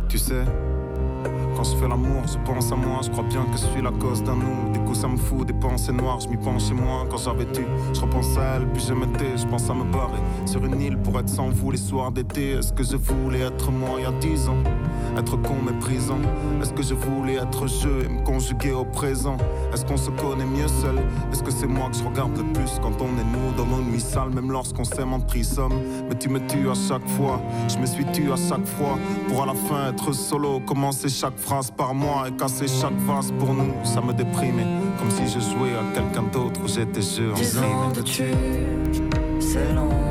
Tu sais, quand je fais l'amour, je pense à moi. Je crois bien que je suis la cause d'un nous. Du coup ça me fout des pensées noires. Je m'y penche chez moi quand j'avais tu. Je repense à elle, puis je m'étais. Je pense à me barrer sur une île pour être sans vous les soirs d'été. Est-ce que je voulais être moi il y a 10 ans? Être con méprisant. Est-ce que je voulais être je et me conjuguer au présent? Est-ce qu'on se connaît mieux seul? Est-ce que c'est moi que je regarde le plus quand on est nous dans nos nuits sales, même lorsqu'on s'aime en threesome? Mais tu me tues à chaque fois, je me suis tué à chaque fois. Pour à la fin être solo, commencer chaque phrase par moi et casser chaque vase pour nous. Ça me déprimait, comme si je jouais à quelqu'un d'autre ou j'étais je en Des ans de tube, c'est long.